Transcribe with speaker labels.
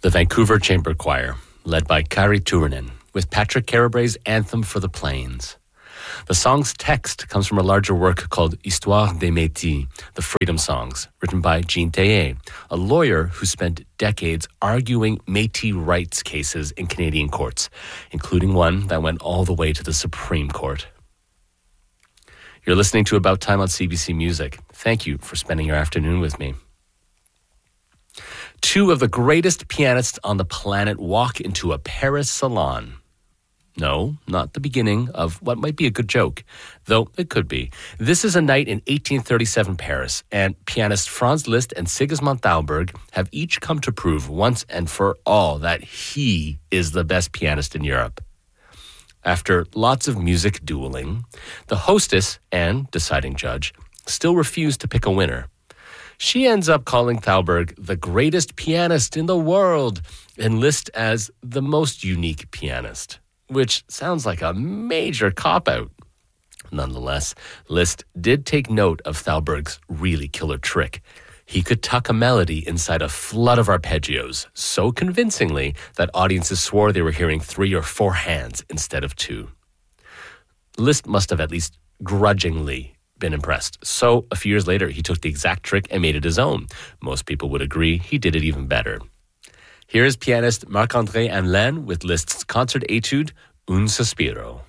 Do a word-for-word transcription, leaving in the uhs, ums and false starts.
Speaker 1: the Vancouver Chamber Choir, led by Kari Turunen, with Patrick Carabray's Anthem for the Plains. The song's text comes from a larger work called Histoire des Métis, The Freedom Songs, written by Jean Théier, a lawyer who spent decades arguing Métis rights cases in Canadian courts, including one that went all the way to the Supreme Court. You're listening to About Time on C B C Music. Thank you for spending your afternoon with me. Two of the greatest pianists on the planet walk into a Paris salon. No, not the beginning of what might be a good joke, though it could be. This is a night in eighteen thirty-seven Paris, and pianist Franz Liszt and Sigismund Thalberg have each come to prove once and for all that he is the best pianist in Europe. After lots of music dueling, the hostess and deciding judge still refuse to pick a winner. She ends up calling Thalberg the greatest pianist in the world and Liszt as the most unique pianist, which sounds like a major cop-out. Nonetheless, Liszt did take note of Thalberg's really killer trick. He could tuck a melody inside a flood of arpeggios so convincingly that audiences swore they were hearing three or four hands instead of two. Liszt must have at least grudgingly been impressed. So a few years later, he took the exact trick and made it his own. Most people would agree he did it even better. Here is pianist Marc-André Hamelin with Liszt's concert etude, Un Sospiro.